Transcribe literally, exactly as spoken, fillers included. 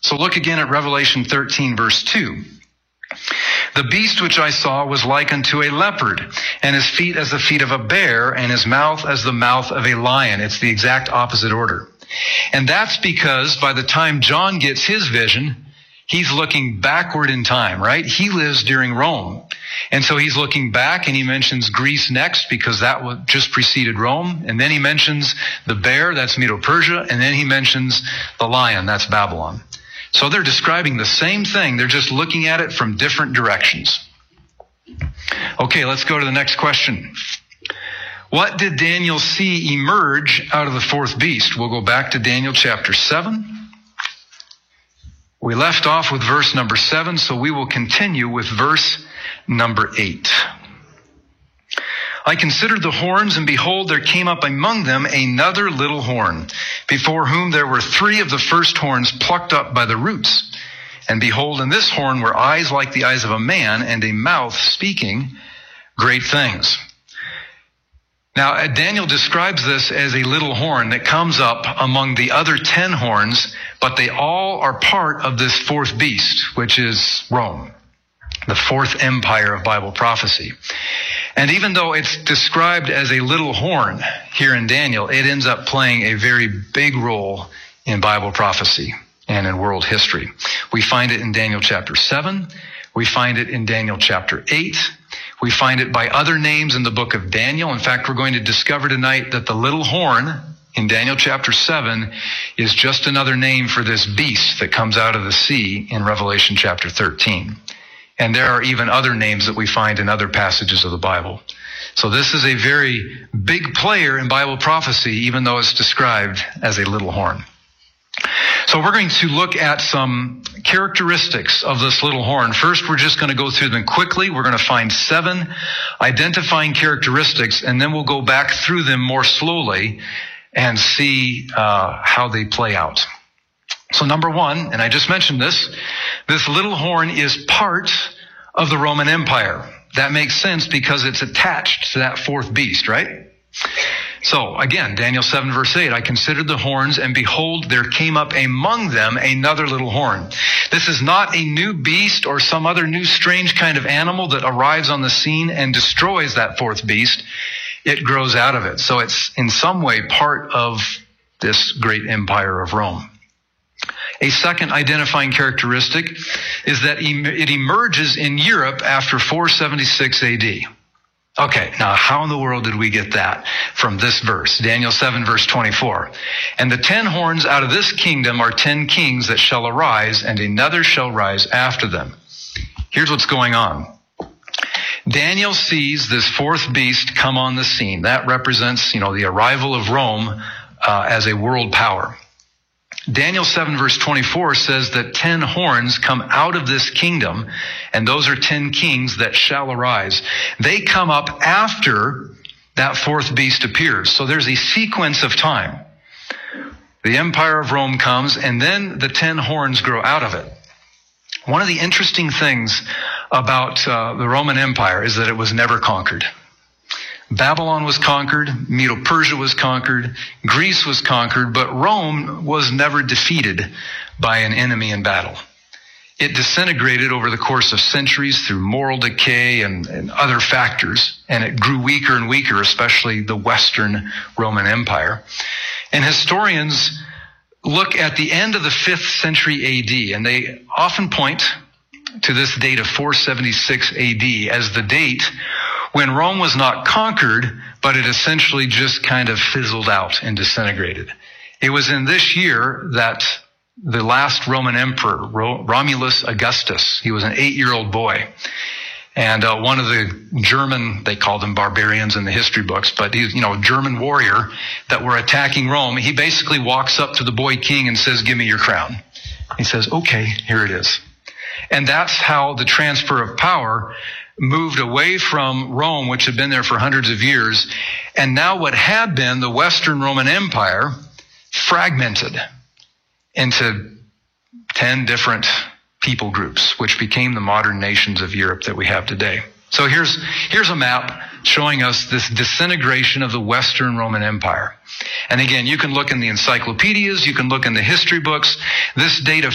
So look again at Revelation thirteen, verse two. The beast which I saw was like unto a leopard, and his feet as the feet of a bear, and his mouth as the mouth of a lion. It's the exact opposite order. And that's because by the time John gets his vision, he's looking backward in time, right? He lives during Rome. And so he's looking back, and he mentions Greece next because that just preceded Rome. And then he mentions the bear, that's Medo-Persia. And then he mentions the lion, that's Babylon. So they're describing the same thing. They're just looking at it from different directions. Okay, let's go to the next question. What did Daniel see emerge out of the fourth beast? We'll go back to Daniel chapter seven. We left off with verse number seven, so we will continue with verse number eight. I considered the horns, and behold, there came up among them another little horn, before whom there were three of the first horns plucked up by the roots. And behold, in this horn were eyes like the eyes of a man, and a mouth speaking great things. Now, Daniel describes this as a little horn that comes up among the other ten horns, but they all are part of this fourth beast, which is Rome, the fourth empire of Bible prophecy. And even though it's described as a little horn here in Daniel, it ends up playing a very big role in Bible prophecy and in world history. We find it in Daniel chapter seven. We find it in Daniel chapter eight. We find it by other names in the book of Daniel. In fact, we're going to discover tonight that the little horn in Daniel chapter seven is just another name for this beast that comes out of the sea in Revelation chapter thirteen. And there are even other names that we find in other passages of the Bible. So this is a very big player in Bible prophecy, even though it's described as a little horn. So we're going to look at some characteristics of this little horn. First, we're just going to go through them quickly. We're going to find seven identifying characteristics, and then we'll go back through them more slowly and see uh, how they play out. So number one, and I just mentioned this, this little horn is part of the Roman Empire. That makes sense because it's attached to that fourth beast, right? So again, Daniel seven verse eight, I considered the horns, and behold, there came up among them another little horn. This is not a new beast or some other new strange kind of animal that arrives on the scene and destroys that fourth beast. It grows out of it. So it's in some way part of this great empire of Rome. A second identifying characteristic is that it emerges in Europe after four seventy-six A D. Okay, now how in the world did we get that from this verse? Daniel seven verse twenty-four. And the ten horns out of this kingdom are ten kings that shall arise, and another shall rise after them. Here's what's going on. Daniel sees this fourth beast come on the scene. That represents, you know, the arrival of Rome uh, as a world power. Daniel seven verse twenty-four says that ten horns come out of this kingdom, and those are ten kings that shall arise. They come up after that fourth beast appears. So there's a sequence of time. The empire of Rome comes, and then the ten horns grow out of it. One of the interesting things about uh, the Roman Empire is that it was never conquered. Babylon was conquered, Medo-Persia was conquered, Greece was conquered, but Rome was never defeated by an enemy in battle. It disintegrated over the course of centuries through moral decay and, and other factors, and it grew weaker and weaker, especially the Western Roman Empire. And historians look at the end of the fifth century A D, and they often point to this date of four seventy-six A D as the date when Rome was not conquered, but it essentially just kind of fizzled out and disintegrated. It was in this year that the last Roman emperor, Romulus Augustus, he was an eight-year-old boy. And uh, one of the German, they called them barbarians in the history books, but he's, you know, a German warrior that were attacking Rome. He basically walks up to the boy king and says, "Give me your crown." He says, "Okay, here it is." And that's how the transfer of power moved away from Rome, which had been there for hundreds of years. And now what had been the Western Roman Empire fragmented into ten different people groups, which became the modern nations of Europe that we have today. So here's, here's a map showing us this disintegration of the Western Roman Empire. And again, you can look in the encyclopedias, you can look in the history books. This date of